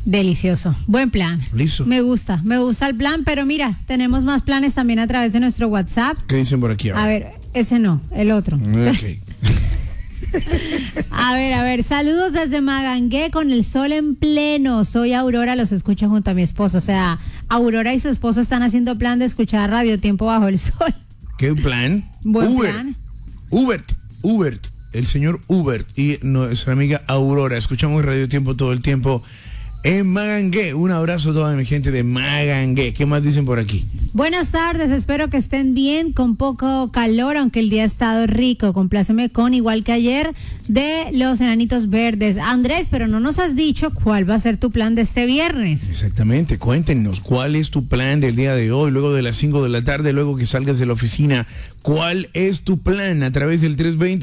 Delicioso. Buen plan. Listo. Me gusta el plan, pero mira, tenemos más planes también a través de nuestro WhatsApp. ¿Qué dicen por aquí? A ver, ese no, el otro. Ok. A ver, saludos desde Magangué con el sol en pleno. Soy Aurora, los escucho junto a mi esposo. O sea, Aurora y su esposo están haciendo plan de escuchar Radio Tiempo bajo el sol. ¿Qué plan? Buen plan. Hubert, el señor Hubert y nuestra amiga Aurora. Escuchamos Radio Tiempo todo el tiempo en Magangué. Un abrazo a toda mi gente de Magangué. ¿Qué más dicen por aquí? Buenas tardes, espero que estén bien, con poco calor, aunque el día ha estado rico. Compláceme con, igual que ayer, de los Enanitos Verdes. Andrés, pero no nos has dicho cuál va a ser tu plan de este viernes. Exactamente, cuéntenos cuál es tu plan del día de hoy, luego de las 5 de la tarde, luego que salgas de la oficina. ¿Cuál es tu plan? A través del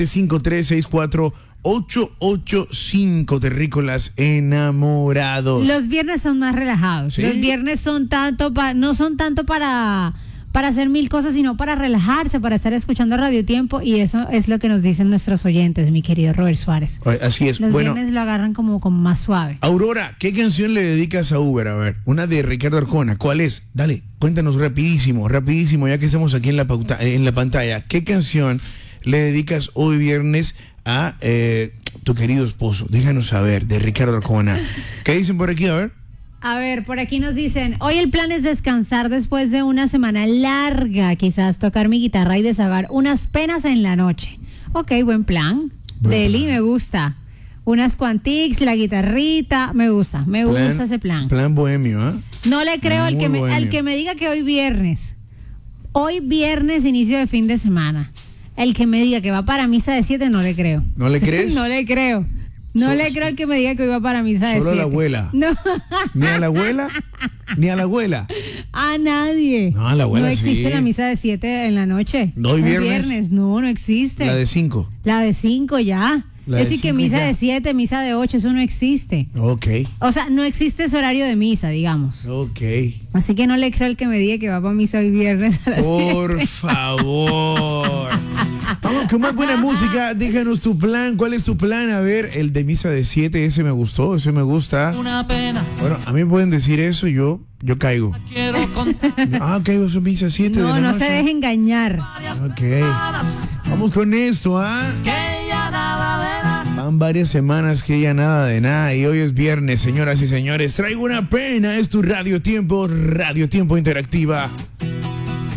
320-5364-885, terrícolas enamorados. Los viernes son más relajados. ¿Sí? Los viernes son no son tanto para hacer mil cosas, sino para relajarse, para estar escuchando Radio Tiempo, y eso es lo que nos dicen nuestros oyentes, mi querido Robert Suárez. Así es. Los Bueno, viernes lo agarran como más suave. Aurora, ¿qué canción le dedicas a Uber? A ver, una de Ricardo Arjona. ¿Cuál es? Dale, cuéntanos rapidísimo, ya que estamos aquí en la pantalla. ¿Qué canción le dedicas hoy viernes a tu querido esposo? Déjanos saber, de Ricardo Arjona. ¿Qué dicen por aquí? A ver. A ver, por aquí nos dicen, hoy el plan es descansar después de una semana larga, quizás tocar mi guitarra y desahogar unas penas en la noche. Ok, buen plan. Deli, me gusta. Unas cuantics, la guitarrita, me gusta ese plan. Plan bohemio, ¿eh? No le creo al que me diga que hoy viernes, inicio de fin de semana, el que me diga que va para misa de 7, no le creo. ¿No le crees? No le creo. No le creo al que me diga que iba para misa de 7. Solo a la abuela. No. ¿Ni a la abuela? ¿Ni a la abuela? A nadie. No, a la abuela no existe sí. la misa de 7 en la noche. ¿No hoy viernes? No existe. La de 5. La de 5 ya. La Es de decir, que 5 misa ya. de 7, misa de 8, eso no existe. Ok. O sea, no existe ese horario de misa, digamos. Ok. Así que no le creo al que me diga que va para misa hoy viernes a las 7. Por favor. Vamos con más buena música. Déjanos tu plan. ¿Cuál es tu plan? A ver, el de misa de 7, ese me gustó, ese me gusta. Una pena. Bueno, a mí me pueden decir eso y yo caigo. Quiero contar Ok, vos misa 7 de la No noche. se deje engañar. Ok. Vamos con esto, ¿ah? que ya nada de nada. Van varias semanas que ya nada de nada y hoy es viernes, señoras y señores. Traigo una pena, es tu Radio Tiempo Interactiva.